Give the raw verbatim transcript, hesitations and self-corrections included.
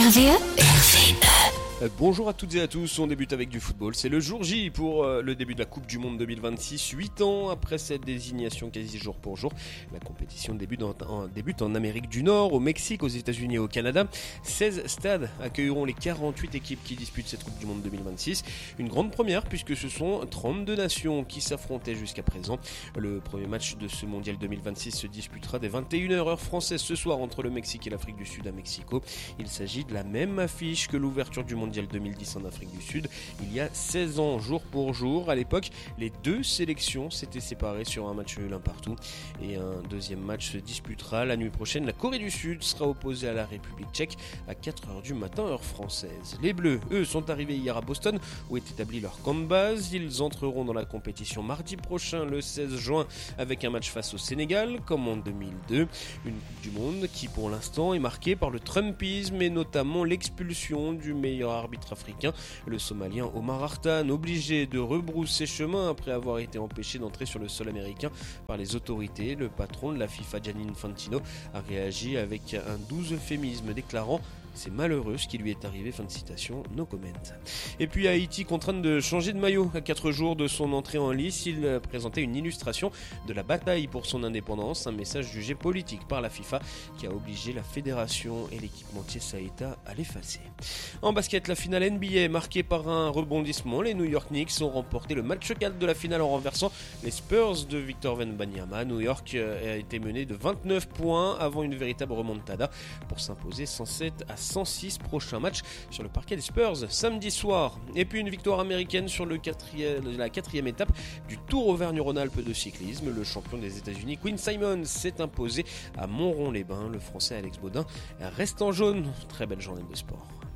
R V E, R V E. Bonjour à toutes et à tous, on débute avec du football. C'est le jour J pour euh, le début de la Coupe du Monde deux mille vingt-six. huit ans après cette désignation quasi jour pour jour, la compétition débute en, en, débute en Amérique du Nord, au Mexique, aux États-Unis et au Canada. seize stades accueilleront les quarante-huit équipes qui disputent cette Coupe du Monde deux mille vingt-six. Une grande première puisque ce sont trente-deux nations qui s'affrontaient jusqu'à présent. Le premier match de ce mondial deux mille vingt-six se disputera dès vingt et une heures heure française ce soir entre le Mexique et l'Afrique du Sud à Mexico. Il s'agit de la même affiche que l'ouverture du mondial deux mille dix en Afrique du Sud, il y a seize ans, jour pour jour. À l'époque, les deux sélections s'étaient séparées sur un match nul un partout et un deuxième match se disputera la nuit prochaine. La Corée du Sud sera opposée à la République tchèque à quatre heures du matin heure française. Les Bleus, eux, sont arrivés hier à Boston où est établi leur camp de base. Ils entreront dans la compétition mardi prochain, le seize juin, avec un match face au Sénégal, comme en deux mille deux. Une Coupe du Monde qui, pour l'instant, est marquée par le trumpisme et notamment l'expulsion du meilleur arbitre africain, le Somalien Omar Hartan, obligé de rebrousser chemin après avoir été empêché d'entrer sur le sol américain par les autorités. Le patron de la FIFA, Gianni Infantino, a réagi avec un doux euphémisme déclarant « C'est malheureux ce qui lui est arrivé », fin de citation, no comment. Et puis Haïti contrainte de changer de maillot. À quatre jours de son entrée en lice, il présentait une illustration de la bataille pour son indépendance, un message jugé politique par la FIFA qui a obligé la fédération et l'équipementier Saïta à l'effacer. En basket, la finale N B A marquée par un rebondissement. Les New York Knicks ont remporté le match quatre de la finale en renversant les Spurs de Victor Wembanyama. New York a été mené de vingt-neuf points avant une véritable remontada pour s'imposer cent sept à cent six. Prochain match sur le parquet des Spurs samedi soir. Et puis une victoire américaine sur le quatrième, la quatrième étape du Tour Auvergne-Rhône-Alpes de cyclisme. Le champion des États-Unis, Quinn Simmons, s'est imposé à Montron-les-Bains. Le Français Alex Baudin reste en jaune. Très belle journée de sport.